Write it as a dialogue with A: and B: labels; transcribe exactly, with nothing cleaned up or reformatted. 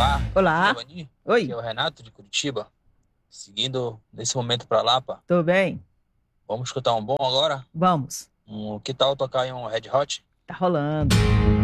A: Olá, bom dia,
B: Olá.
A: Vani. Aqui é
B: Oi,
A: o Renato de Curitiba. Seguindo nesse momento pra Lapa.
B: tudo bem?
A: Vamos escutar um bom agora?
B: Vamos.
A: Um, que tal tocar em um Red Hot?
B: Tá rolando.